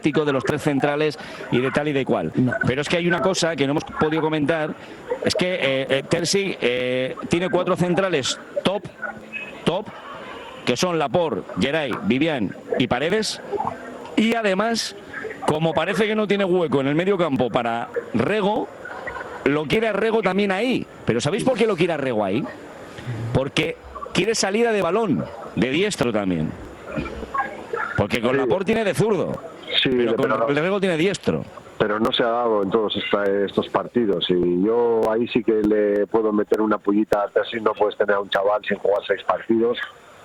táctico de los 3 centrales y de tal y de cual. No. Pero es que hay una cosa que no hemos podido comentar, es que Terzic tiene 4 centrales top, que son Laporte, Geray, Vivian y Paredes, y además, como parece que no tiene hueco en el medio campo para Rego, lo quiere a Rego también ahí. Pero ¿sabéis por qué lo quiere a Rego ahí? Porque quiere salida de balón, de diestro también. Porque con Laporte tiene de zurdo, sí, pero con el Rego tiene diestro. Pero no se ha dado en todos estos partidos, y yo ahí sí que le puedo meter una pullita a Terzic. No puedes tener a un chaval sin jugar 6 partidos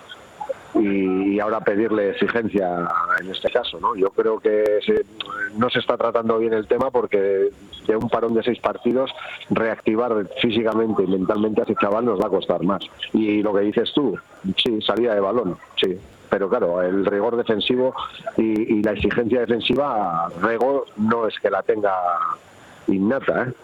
y ahora pedirle exigencia en este caso, ¿no? Yo creo que no se está tratando bien el tema, porque de un parón de 6 partidos reactivar físicamente y mentalmente a ese chaval nos va a costar más. Y lo que dices tú, sí, salida de balón, sí. Pero claro, el rigor defensivo y la exigencia defensiva, Rego no es que la tenga innata, ¿eh?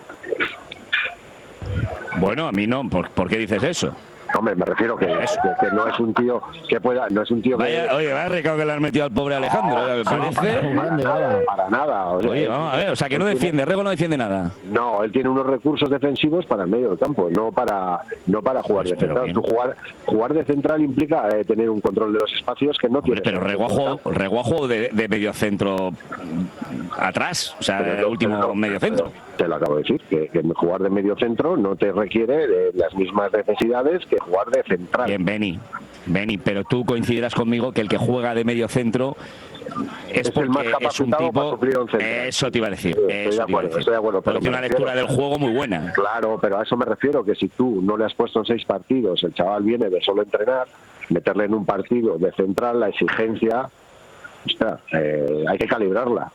Bueno, a mí no. ¿Por qué dices eso? Hombre, me refiero que no es un tío que pueda, no es un tío que... Oye, vaya recado que le has metido al pobre Alejandro, me parece. Para nada. Oye, vamos a ver, o sea, que no defiende, Rego no defiende nada. No, él tiene unos recursos defensivos para el medio del campo, no para jugar de central. Jugar de central implica tener un control de los espacios que no tiene. Pero Rego ha jugado de medio centro atrás, o sea, el último medio centro. Te lo acabo de decir, que jugar de medio centro no te requiere de las mismas necesidades que jugar de central. Bien, Beni, pero tú coincidirás conmigo que el que juega de medio centro es porque el más capacitado para suplir a un central. Eso te iba a decir. Estoy de acuerdo. Pero tiene una lectura del juego muy buena. Claro, pero a eso me refiero, que si tú no le has puesto en 6 partidos, el chaval viene de solo entrenar, meterle en un partido de central, la exigencia, hay que calibrarla.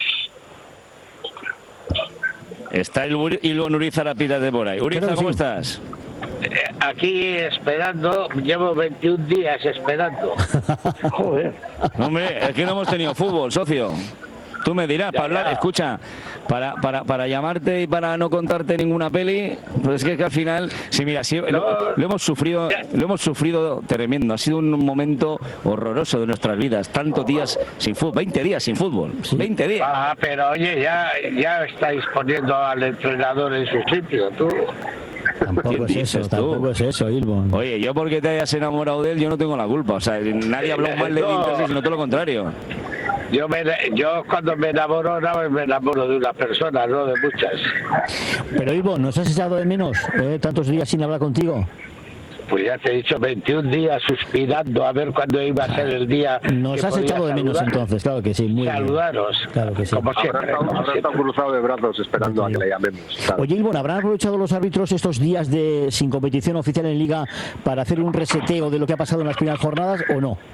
Está Ilon Urizar a pilas de por ahí. Urizar, ¿cómo estás? Aquí esperando, llevo 21 días esperando. Joder. Hombre, es que no hemos tenido fútbol, socio. Tú me dirás, para hablar, escucha, para llamarte y para no contarte ninguna peli, pues es que al final, sí, mira, sí, lo hemos sufrido tremendo. Ha sido un momento horroroso de nuestras vidas. Tantos días sin fútbol, 20 días sin fútbol, 20 días. Pero oye, ya estáis poniendo al entrenador en su sitio, tú. Tampoco es eso, Ilbon. Oye, yo porque te hayas enamorado de él, yo no tengo la culpa. O sea, nadie habló mal de Intersi, sino todo lo contrario. Yo cuando me enamoro de una persona, no de muchas. Pero Ilbon, ¿nos has echado de menos tantos días sin hablar contigo? Pues ya te he dicho, 21 días suspirando a ver cuándo iba a ser el día. Nos has echado de menos entonces, claro que sí. Muy saludaros, bien. Claro que sí. Como siempre. Habrá estado cruzado de brazos esperando a que le llamemos. Claro. Oye, Ilbon, ¿habrán aprovechado los árbitros estos días sin competición oficial en Liga para hacer un reseteo de lo que ha pasado en las primeras jornadas o no?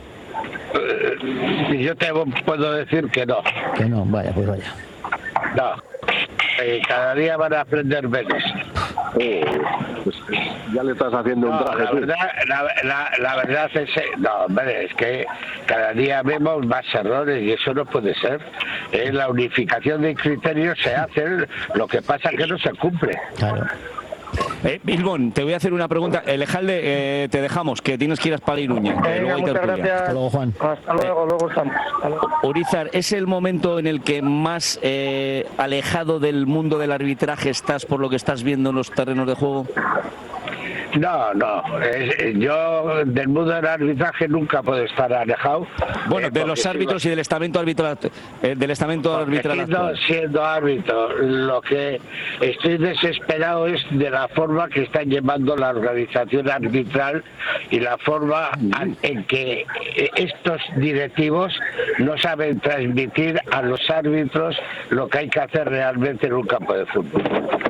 Yo te puedo decir que no. Que no, vaya. No. Cada día van a aprender menos. Pues ya le estás haciendo un traje. La verdad es es que cada día vemos más errores y eso no puede ser. La unificación de criterios se hace, lo que pasa es que no se cumple. Claro. Ilbon, te voy a hacer una pregunta. Elejalde, te dejamos, que tienes que ir a Espaliruña. Muchas gracias. Hasta luego, Juan. Hasta luego estamos. Urizar, ¿es el momento en el que más alejado del mundo del arbitraje estás por lo que estás viendo en los terrenos de juego? No, yo del mundo del arbitraje nunca puedo estar alejado. Bueno, de los árbitros y del estamento arbitral. Siendo árbitro, lo que estoy desesperado es de la forma que están llevando la organización arbitral y la forma en que estos directivos no saben transmitir a los árbitros lo que hay que hacer realmente en un campo de fútbol.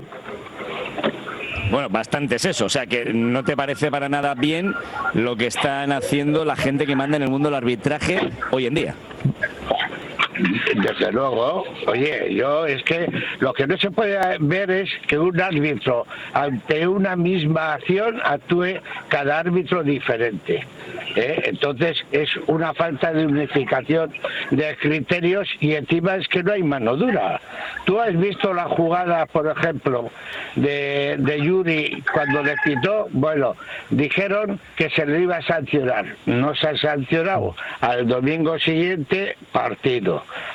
Bueno, bastante es eso, o sea que no te parece para nada bien lo que están haciendo la gente que manda en el mundo del arbitraje hoy en día. Desde luego, oye, es que lo que no se puede ver es que un árbitro ante una misma acción actúe cada árbitro diferente. Entonces es una falta de unificación de criterios y encima es que no hay mano dura. Tú has visto la jugada, por ejemplo, de Yuri cuando le pitó, bueno, dijeron que se le iba a sancionar, no se ha sancionado. Al domingo siguiente, partido.